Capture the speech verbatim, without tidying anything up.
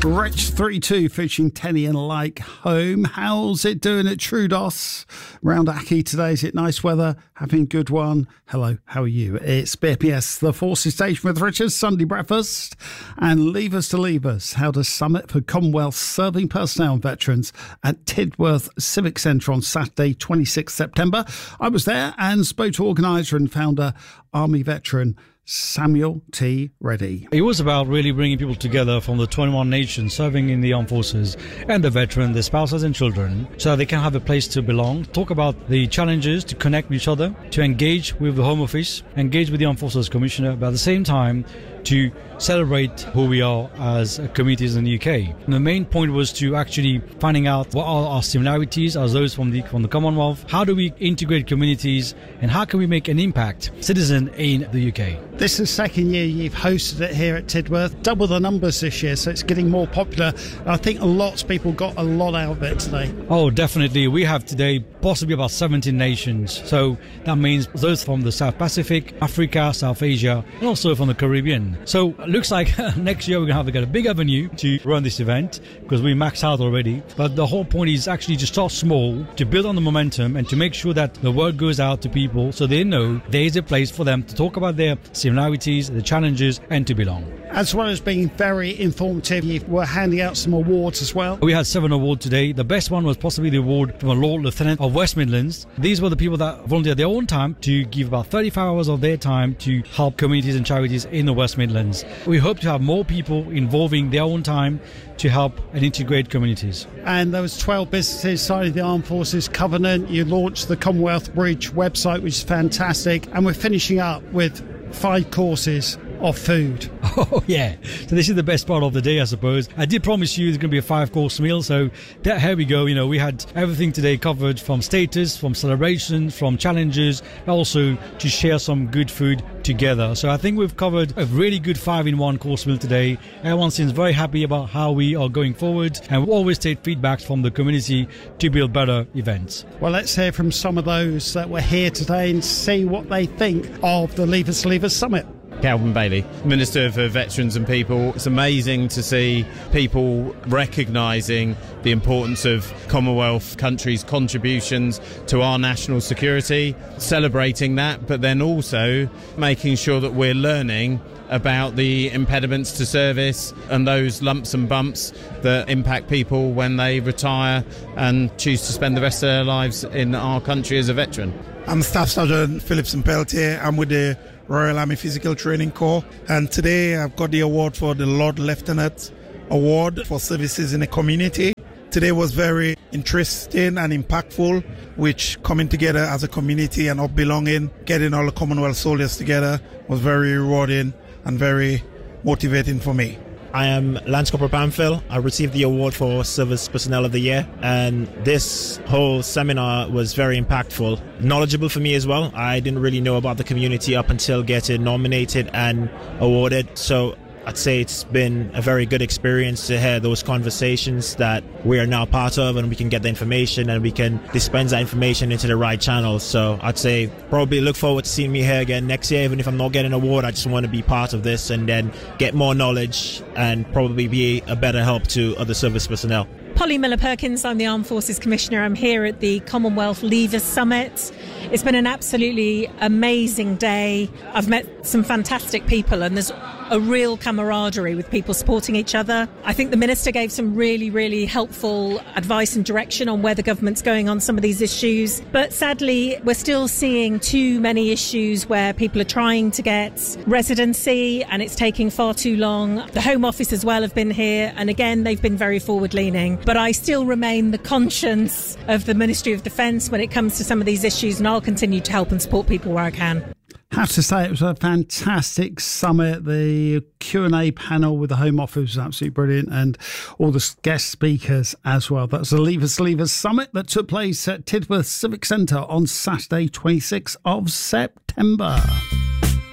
Wretch three two featuring Tenny and Like Home. How's it doing at Troodos? Round Aki today, is it nice weather? Having a good one? Hello, how are you? It's B P S, the Forces Station with Richard, Sunday breakfast. And Leavers to Leavers, held a summit for Commonwealth serving personnel and veterans at Tidworth Civic Centre on Saturday, twenty-sixth September. I was there and spoke to organiser and founder, Army veteran Samuel T. Reddy. It was about really bringing people together from the twenty-one nations serving in the armed forces and the veteran, their spouses and children, so they can have a place to belong, talk about the challenges, to connect with each other, to engage with the Home Office, engage with the Armed Forces Commissioner, but at the same time to celebrate who we are as communities in the U K. And the main point was to actually finding out what are our similarities as those from the from the Commonwealth, how do we integrate communities, and how can we make an impact citizen in the U K. This is the second year you've hosted it here at Tidworth, double the numbers this year, so it's getting more popular. I think lots of people got a lot out of it today. Oh, definitely. We have today possibly about seventeen nations, so that means those from the South Pacific, Africa, South Asia, and also from the Caribbean. So it looks like next year we're going to have a big avenue to run this event because we maxed out already. But the whole point is actually to start small, to build on the momentum and to make sure that the word goes out to people so they know there is a place for them to talk about their similarities, the challenges, and to belong. As well as being very informative, you were handing out some awards as well. We had seven awards today. The best one was possibly the award from a Lord Lieutenant of West Midlands. These were the people that volunteered their own time to give about thirty-five hours of their time to help communities and charities in the West Midlands. We hope to have more people involving their own time to help and integrate communities. And there was twelve businesses signing the Armed Forces Covenant. You launched the Commonwealth Bridge website, which is fantastic. And we're finishing up with five courses of food. Oh, yeah. So this is the best part of the day, I suppose. I did promise you there's going to be a five-course meal, so that, here we go. You know, we had everything today covered, from status, from celebrations, from challenges, also to share some good food together. So I think we've covered a really good five-in-one course meal today. Everyone seems very happy about how we are going forward, and we always take feedback from the community to build better events. Well, let's hear from some of those that were here today and see what they think of the Leavers to Leavers Summit. Calvin Bailey, Minister for Veterans and People. It's amazing to see people recognising the importance of Commonwealth countries' contributions to our national security, celebrating that, but then also making sure that we're learning about the impediments to service and those lumps and bumps that impact people when they retire and choose to spend the rest of their lives in our country as a veteran. I'm Staff Sergeant Philipson Peltier. I'm with the Royal Army Physical Training Corps, and today I've got the award for the Lord Lieutenant Award for services in the community. Today was very interesting and impactful, which coming together as a community and of belonging, getting all the Commonwealth soldiers together was very rewarding and very motivating for me. I am Lance Corporal Pamphil. I received the award for Service Personnel of the Year, and this whole seminar was very impactful, knowledgeable for me as well. I didn't really know about the community up until getting nominated and awarded, so I'd say it's been a very good experience to hear those conversations that we are now part of, and we can get the information and we can dispense that information into the right channels. So I'd say probably look forward to seeing me here again next year. Even if I'm not getting an award, I just want to be part of this and then get more knowledge and probably be a better help to other service personnel. Polly Miller-Perkins, I'm the Armed Forces Commissioner. I'm here at the Commonwealth Leavers Summit. It's been an absolutely amazing day. I've met some fantastic people, and there's a real camaraderie with people supporting each other. I think the Minister gave some really, really helpful advice and direction on where the government's going on some of these issues. But sadly, we're still seeing too many issues where people are trying to get residency and it's taking far too long. The Home Office as well have been here, and again, they've been very forward-leaning. But I still remain the conscience of the Ministry of Defence when it comes to some of these issues, and I'll continue to help and support people where I can. Have to say it was a fantastic summit. The Q and A panel with the Home Office was absolutely brilliant, and all the guest speakers as well. That was the Leavers Leavers Summit that took place at Tidworth Civic Centre on Saturday, twenty-sixth of September.